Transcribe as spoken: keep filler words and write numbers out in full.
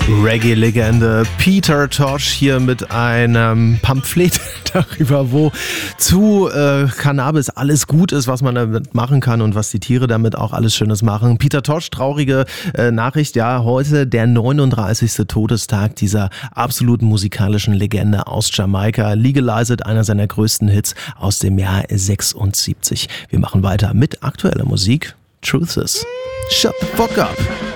Reggae-Legende Peter Tosh hier mit einem Pamphlet darüber, wo zu äh, Cannabis alles gut ist, was man damit machen kann und was die Tiere damit auch alles Schönes machen. Peter Tosh, traurige äh, Nachricht, ja, heute der neununddreißigste Todestag dieser absoluten musikalischen Legende aus Jamaika. Legalize It, einer seiner größten Hits aus dem Jahr sechsundsiebzig. Wir machen weiter mit aktueller Musik. Truth is, shut the fuck up.